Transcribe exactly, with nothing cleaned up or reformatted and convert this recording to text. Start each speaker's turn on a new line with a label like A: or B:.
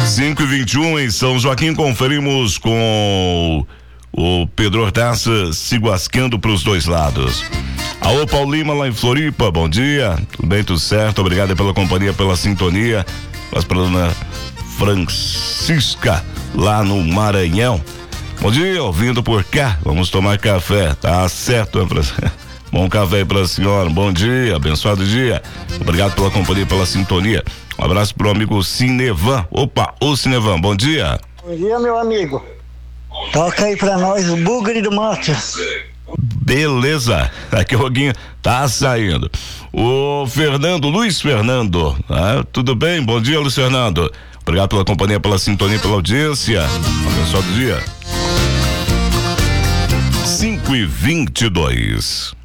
A: cinco e vinte e um em São Joaquim, conferimos com o Pedro Hortaça se guascando para os dois lados. Alô, Paulo Lima, lá em Floripa, bom dia, tudo bem, tudo certo, obrigado pela companhia, pela sintonia. Mas para dona Francisca, lá no Maranhão, bom dia, ouvindo por cá, vamos tomar café, tá certo, né? Bom café para a senhora, bom dia, abençoado dia, obrigado pela companhia, pela sintonia. Um abraço pro amigo Cinevan. Opa, ô Cinevan, bom dia.
B: Bom dia, meu amigo. Toca aí pra nós o Bugre do Mato.
A: Beleza, aqui o Roguinho tá saindo. O Fernando, Luiz Fernando, ah, tudo bem? Bom dia, Luiz Fernando. Obrigado pela companhia, pela sintonia, pela audiência. Abençoado dia. cinco e vinte e dois.